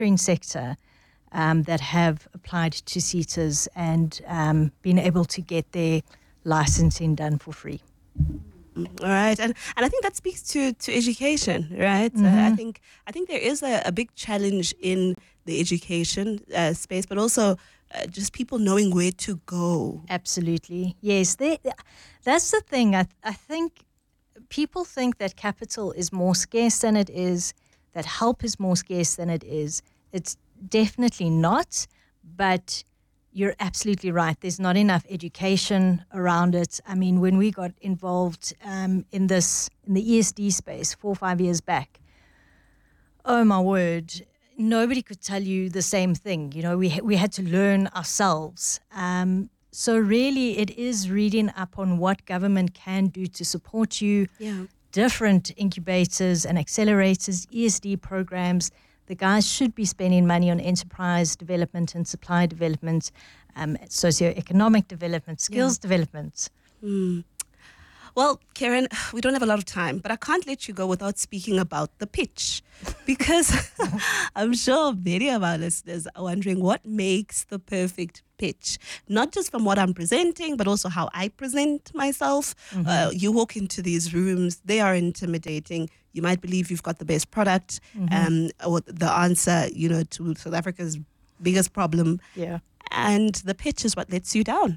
sector that have applied to CETAs and been able to get their licensing done for free. All right, and I think that speaks to education, right? I think there is a big challenge in the education space, but also just people knowing where to go. Absolutely, yes. That's the thing. I think people think that capital is more scarce than it is, that help is more scarce than it is. It's definitely not, but you're absolutely right. There's not enough education around it. I mean, when we got involved in the ESD space 4 or 5 years back, oh my word, nobody could tell you the same thing. You know, we had to learn ourselves. So really, it is reading up on what government can do to support you. Yeah. Different incubators and accelerators, ESD programs. The guys should be spending money on enterprise development and supply development, socioeconomic development, skills development. Well, Karen, we don't have a lot of time, but I can't let you go without speaking about the pitch, because I'm sure many of our listeners are wondering what makes the perfect pitch, not just from what I'm presenting, but also how I present myself. You walk into these rooms, they are intimidating. You might believe you've got the best product, or the answer, to South Africa's biggest problem. Yeah. And the pitch is what lets you down.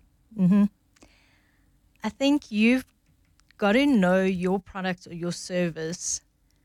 I think you've got to know your product or your service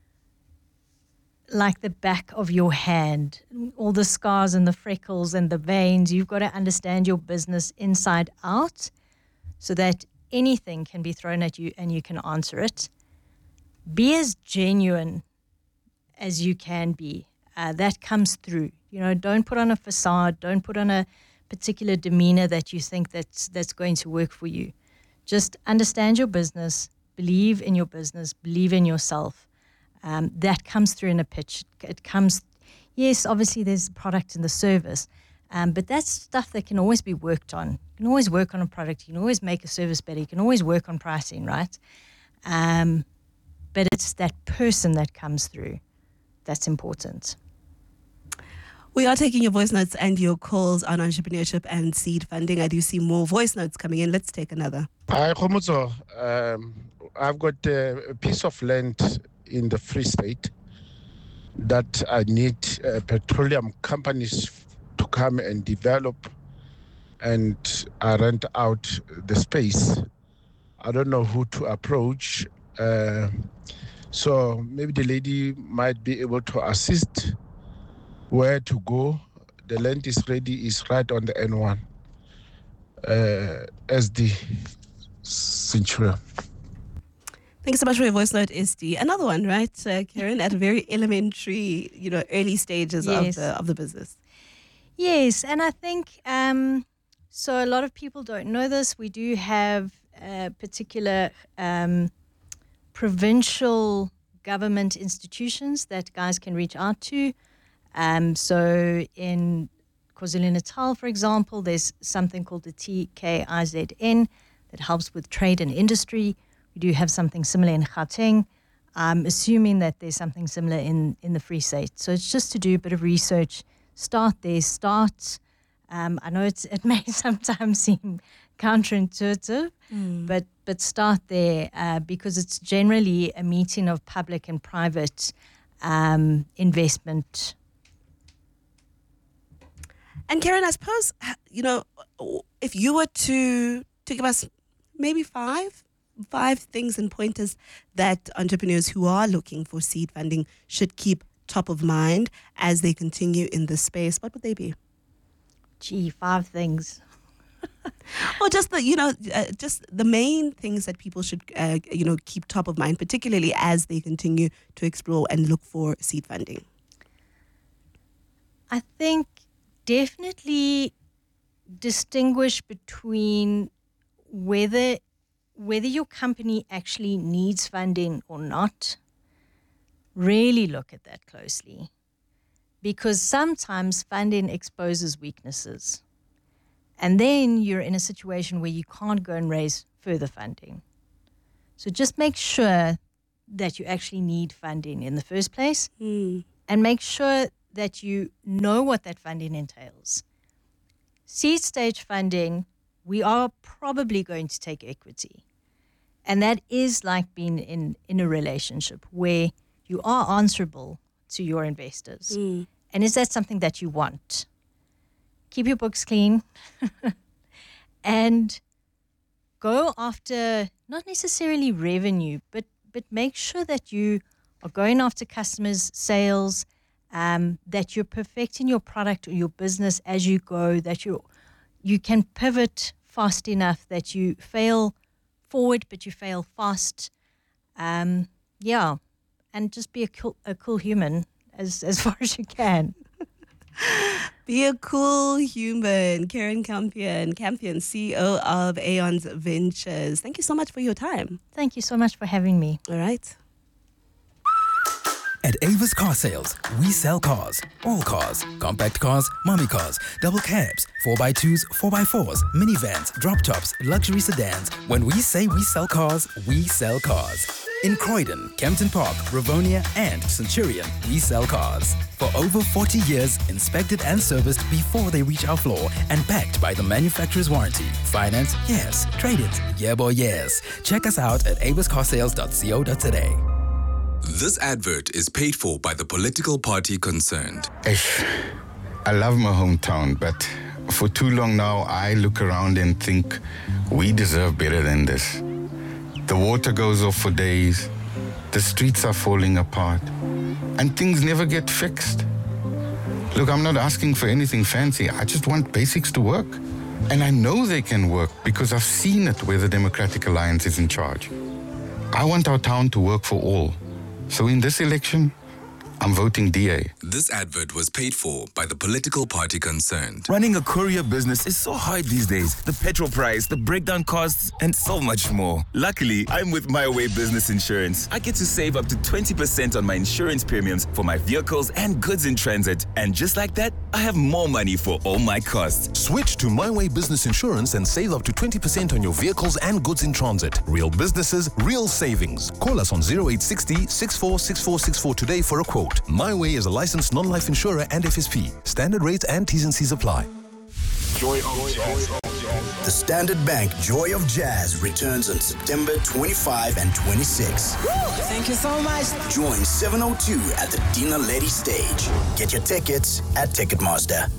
like the back of your hand. All the scars and the freckles and the veins, you've got to understand your business inside out so that anything can be thrown at you and you can answer it. Be as genuine as you can be. That comes through. Don't put on a facade. Don't put on a particular demeanor that you think that's going to work for you. Just understand your business, believe in your business, believe in yourself. That comes through in a pitch. It comes, yes, obviously there's the product and the service, but that's stuff that can always be worked on. You can always work on a product. You can always make a service better. You can always work on pricing, right? But it's that person that comes through that's important. We are taking your voice notes and your calls on entrepreneurship and seed funding. I do see more voice notes coming in. Let's take another. Hi, Khomotso. I've got a piece of land in the Free State that I need petroleum companies to come and develop, and I rent out the space. I don't know who to approach. So maybe the lady might be able to assist where to go. The land is ready, is right on the N1 as the Centurion. Thanks so much for your voice note, SD. Another one, right, Karen, at a very elementary, early stages of the business. Yes, and I think, so a lot of people don't know this. We do have particular provincial government institutions that guys can reach out to. So in KwaZulu-Natal, for example, there's something called the TKIZN that helps with trade and industry. We do have something similar in Gauteng. I'm assuming that there's something similar in the Free State. So it's just to do a bit of research. Start there. I know it may sometimes seem counterintuitive, but start there because it's generally a meeting of public and private investment. And Karen, I suppose, if you were to give us maybe five things and pointers that entrepreneurs who are looking for seed funding should keep top of mind as they continue in this space, what would they be? 5 things. Well, just the main things that people should keep top of mind, particularly as they continue to explore and look for seed funding. I think definitely distinguish between whether your company actually needs funding or not. Really look at that closely, because sometimes funding exposes weaknesses. And then you're in a situation where you can't go and raise further funding. So just make sure that you actually need funding in the first place, and make sure that you know what that funding entails. Seed stage funding, we are probably going to take equity. And that is like being in a relationship where you are answerable to your investors. And is that something that you want? Keep your books clean and go after not necessarily revenue, but make sure that you are going after customers, sales, that you're perfecting your product or your business as you go, that you can pivot fast enough that you fail forward, but you fail fast. And just be a cool human as far as you can. Be a cool human. Karen Campion, CEO of Aeons Ventures. Thank you so much for your time. Thank you so much for having me. All right. At Avis Car Sales, we sell cars. All cars. Compact cars, mommy cars, double cabs, 4x2s, 4x4s, minivans, drop tops, luxury sedans. When we say we sell cars, we sell cars. In Croydon, Kempton Park, Rivonia, and Centurion, we sell cars. For over 40 years, inspected and serviced before they reach our floor and backed by the manufacturer's warranty. Finance? Yes. Trade-ins? Yeah, boy, yes. Check us out at aviscarsales.co.za. This advert is paid for by the political party concerned. I love my hometown, but for too long now, I look around and think we deserve better than this. The water goes off for days, the streets are falling apart, and things never get fixed. Look, I'm not asking for anything fancy. I just want basics to work. And I know they can work because I've seen it where the Democratic Alliance is in charge. I want our town to work for all. So in this election, I'm voting DA. This advert was paid for by the political party concerned. Running a courier business is so hard these days. The petrol price, the breakdown costs, and so much more. Luckily, I'm with My Way Business Insurance. I get to save up to 20% on my insurance premiums for my vehicles and goods in transit. And just like that, I have more money for all my costs. Switch to My Way Business Insurance and save up to 20% on your vehicles and goods in transit. Real businesses, real savings. Call us on 0860 646464 today for a quote. My Way is a licensed non-life insurer and FSP. Standard rates and T's and C's apply. Joy of Jazz. The Standard Bank Joy of Jazz returns on September 25 and 26. Thank you so much. Join 702 at the Dina Lady stage. Get your tickets at Ticketmaster.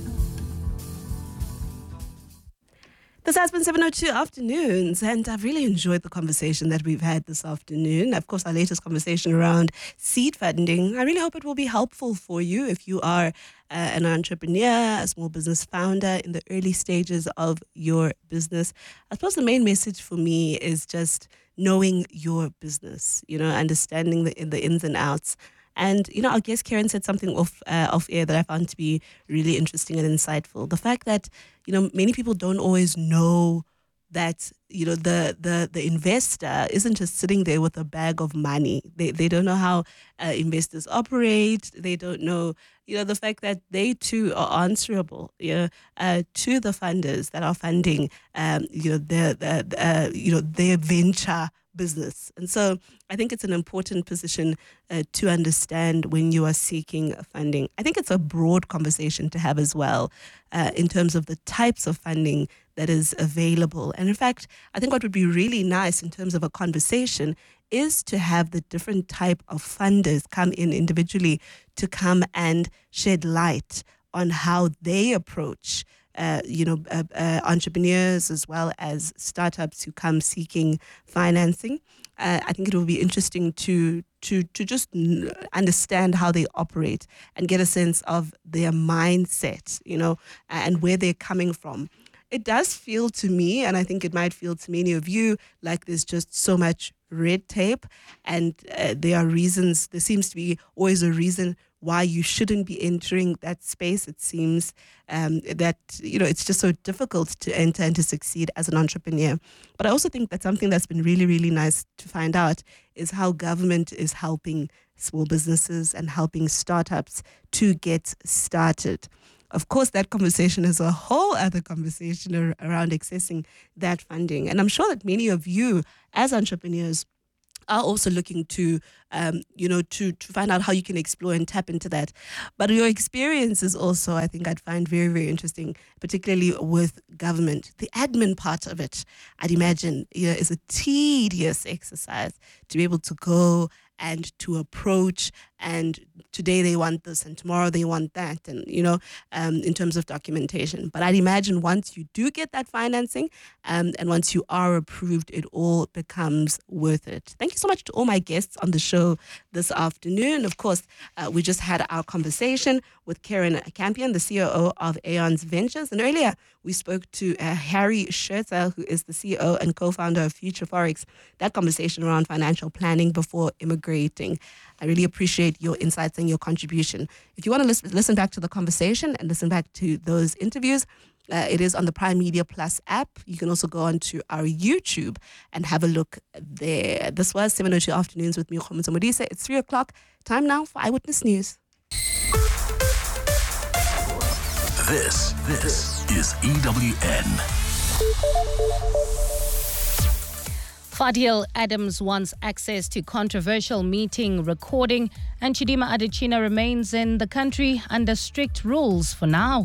This has been 702 Afternoons, and I've really enjoyed the conversation that we've had this afternoon. Of course, our latest conversation around seed funding. I really hope it will be helpful for you if you are an entrepreneur, a small business founder in the early stages of your business. I suppose the main message for me is just knowing your business, understanding the ins and outs. And, our guest Karen said something off air that I found to be really interesting and insightful. The fact that, many people don't always know that, the investor isn't just sitting there with a bag of money. They don't know how investors operate. They don't know, the fact that they too are answerable, to the funders that are funding, their venture business. And so I think it's an important position to understand when you are seeking funding. I think it's a broad conversation to have as well in terms of the types of funding that is available. And in fact, I think what would be really nice in terms of a conversation is to have the different type of funders come in individually to come and shed light on how they approach entrepreneurs as well as startups who come seeking financing. I think it will be interesting to just understand how they operate and get a sense of their mindset, and where they're coming from. It does feel to me, and I think it might feel to many of you, like there's just so much red tape, and there seems to be always a reason why you shouldn't be entering that space. It seems that, it's just so difficult to enter and to succeed as an entrepreneur. But I also think that something that's been really, really nice to find out is how government is helping small businesses and helping startups to get started. Of course, that conversation is a whole other conversation around accessing that funding. And I'm sure that many of you as entrepreneurs are also looking to, to find out how you can explore and tap into that. But your experience is also, I think, I'd find very, very interesting, particularly with government. The admin part of it, I'd imagine, is a tedious exercise to be able to go and to approach, and today they want this and tomorrow they want that, and in terms of documentation. But I'd imagine once you do get that financing, and once you are approved, it all becomes worth it. Thank you so much to all my guests on the show this afternoon. Of course, we just had our conversation with Karen Campion, the COO of Aeons Ventures, and earlier we spoke to Harry Scherzer, who is the CEO and co-founder of Future Forex. That conversation around financial planning before immigrating. I really appreciate your insights and your contribution. If you want to listen back to the conversation and listen back to those interviews, it is on the Prime Media Plus app. You can also go on to our YouTube and have a look there. This was 7:02 Afternoons with me, Khomuzo Modise. It's 3 o'clock. Time now for Eyewitness News. This is EWN. Fadil Adams wants access to controversial meeting recording, and Chidima Adechina remains in the country under strict rules for now.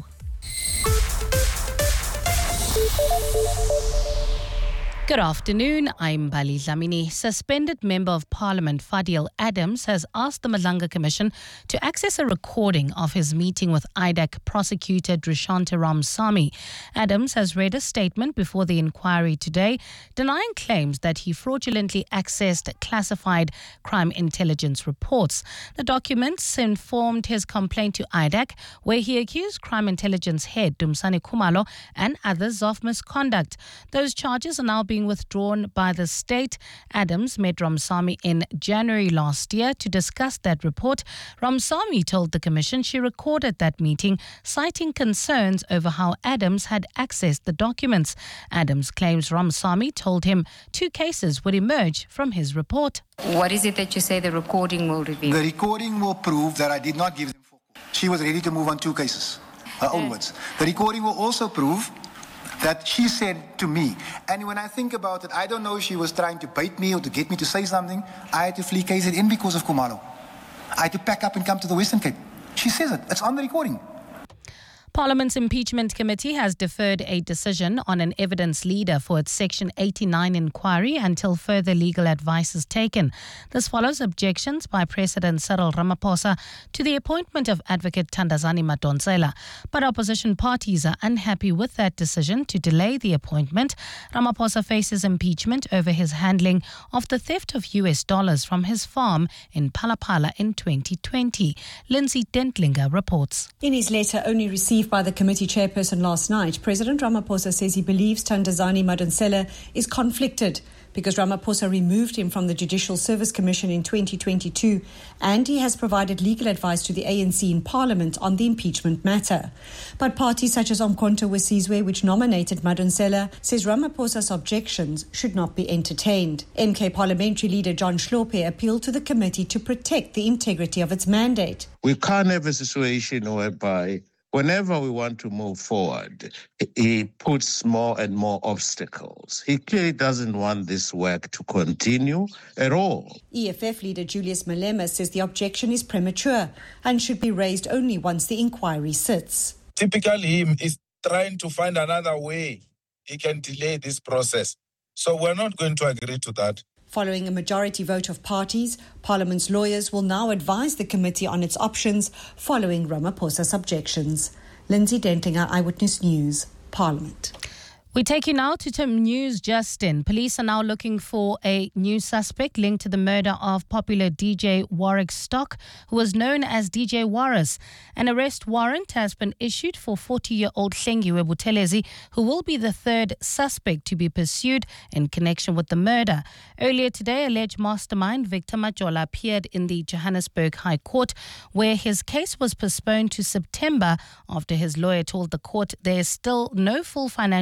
Good afternoon, I'm Bali Dlamini. Suspended Member of Parliament Fadil Adams has asked the Madlanga Commission to access a recording of his meeting with IDAC prosecutor Drishanta Ramsamy. Adams has read a statement before the inquiry today, denying claims that he fraudulently accessed classified crime intelligence reports. The documents informed his complaint to IDAC, where he accused crime intelligence head Dumisani Khumalo and others of misconduct. Those charges are now being withdrawn by the state. Adams met Ramsamy in January last year to discuss that report. Ramsamy told the commission she recorded that meeting, citing concerns over how Adams had accessed the documents. Adams claims Ramsamy told him 2 cases would emerge from his report. What is it that you say the recording will reveal? The recording will prove that I did not give them. She was ready to move on 2 cases, her own words. The recording will also prove that she said to me, and when I think about it, I don't know if she was trying to bait me or to get me to say something. I had to flee KZN because of Khumalo. I had to pack up and come to the Western Cape. She says it. It's on the recording. Parliament's Impeachment Committee has deferred a decision on an evidence leader for its Section 89 inquiry until further legal advice is taken. This follows objections by President Cyril Ramaphosa to the appointment of Advocate Thandazani Madonsela. But opposition parties are unhappy with that decision to delay the appointment. Ramaphosa faces impeachment over his handling of the theft of US dollars from his farm in Palapala in 2020. Lindsay Dentlinger reports. In his letter only received by the committee chairperson last night, President Ramaphosa says he believes Thandazani Madonsela is conflicted because Ramaphosa removed him from the Judicial Service Commission in 2022, and he has provided legal advice to the ANC in Parliament on the impeachment matter. But parties such as Umkhonto we Sizwe, which nominated Madonsela, says Ramaphosa's objections should not be entertained. MK Parliamentary Leader John Hlophe appealed to the committee to protect the integrity of its mandate. We can't have a situation whereby whenever we want to move forward, he puts more and more obstacles. He clearly doesn't want this work to continue at all. EFF leader Julius Malema says the objection is premature and should be raised only once the inquiry sits. Typically, him is trying to find another way he can delay this process. So we're not going to agree to that. Following a majority vote of parties, Parliament's lawyers will now advise the committee on its options following Ramaphosa's objections. Lindsay Dentlinger, Eyewitness News, Parliament. We take you now to Tim News. Justin. Police are now looking for a new suspect linked to the murder of popular DJ Warwick Stock, who was known as DJ Warris. An arrest warrant has been issued for 40-year-old Hlengiwe Buthelezi, who will be the 3rd suspect to be pursued in connection with the murder. Earlier today, alleged mastermind Victor Majola appeared in the Johannesburg High Court, where his case was postponed to September after his lawyer told the court there is still no full financial cover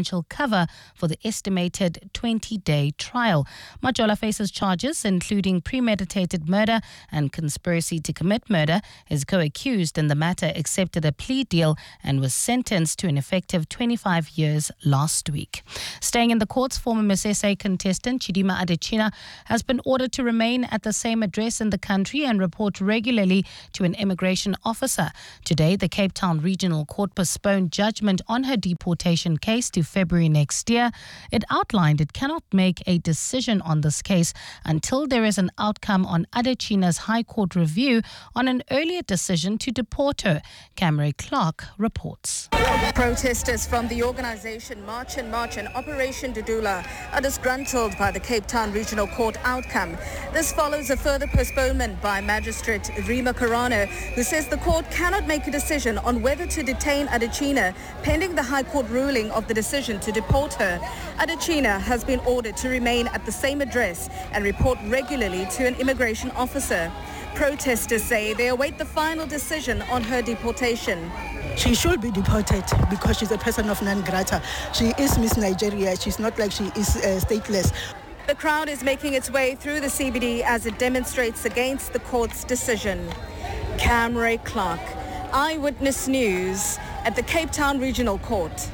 cover for the estimated 20-day trial. Majola faces charges including premeditated murder and conspiracy to commit murder. His co-accused in the matter accepted a plea deal and was sentenced to an effective 25 years last week. Staying in the courts, former Miss SA contestant Chidima Adetshina has been ordered to remain at the same address in the country and report regularly to an immigration officer. Today, the Cape Town Regional Court postponed judgment on her deportation case to February next year. It outlined it cannot make a decision on this case until there is an outcome on Adetshina's High Court review on an earlier decision to deport her. Camry Clark reports. Protesters from the organisation March and Operation Dudula are disgruntled by the Cape Town Regional Court outcome. This follows a further postponement by Magistrate Rima Carano, who says the court cannot make a decision on whether to detain Adetshina pending the High Court ruling of the decision to deport her. Adetshina has been ordered to remain at the same address and report regularly to an immigration officer. Protesters say they await the final decision on her deportation. She should be deported because she's a person of non grata. She is Miss Nigeria. She's not like she is stateless. The crowd is making its way through the CBD as it demonstrates against the court's decision. Camry Clark, Eyewitness News at the Cape Town Regional Court.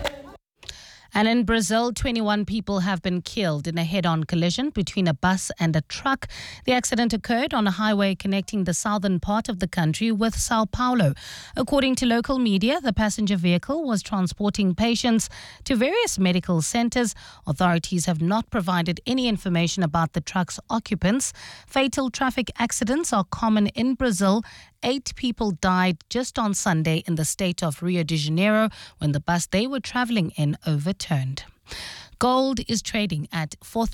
And in Brazil, 21 people have been killed in a head-on collision between a bus and a truck. The accident occurred on a highway connecting the southern part of the country with Sao Paulo. According to local media, the passenger vehicle was transporting patients to various medical centers. Authorities have not provided any information about the truck's occupants. Fatal traffic accidents are common in Brazil. 8 people died just on Sunday in the state of Rio de Janeiro when the bus they were traveling in overturned. Gold is trading at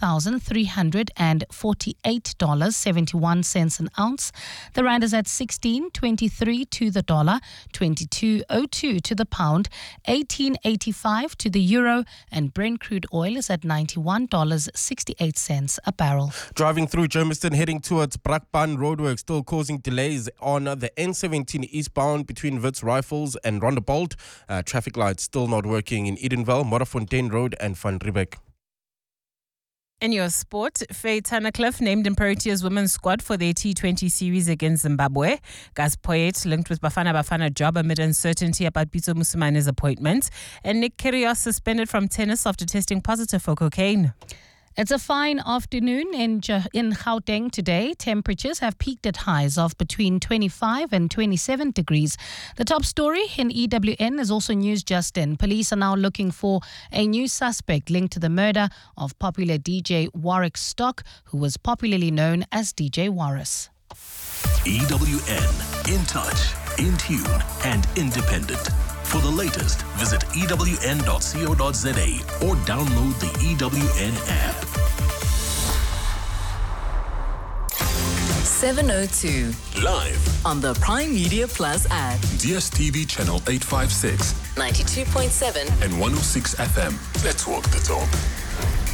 $4,348.71 an ounce. The rand is at 16.23 to the dollar, 22.02 to the pound, 18.85 to the euro, and Brent crude oil is at $91.68 a barrel. Driving through Germiston heading towards Brakpan roadwork still causing delays on the N17 eastbound between Wits Rifles and Rondebolt. Traffic lights still not working in Edenville, Modderfontein Road and Van Riebeek. In your sport, Faye Tunnicliffe named in Proteas women's squad for their T20 series against Zimbabwe. Gus Poyet linked with Bafana job amid uncertainty about Pitso Musumane's appointment. And Nick Kyrgios suspended from tennis after testing positive for cocaine. It's a fine afternoon in Gauteng today. Temperatures have peaked at highs of between 25 and 27 degrees. The top story in EWN is also news just in. Police are now looking for a new suspect linked to the murder of popular DJ Warwick Stock, who was popularly known as DJ Warris. EWN, in touch, in tune and independent. For the latest, visit ewn.co.za or download the EWN app. 7:02 Live on the Prime Media Plus app. DSTV channel 856, 92.7 and 106 FM. Let's walk the talk.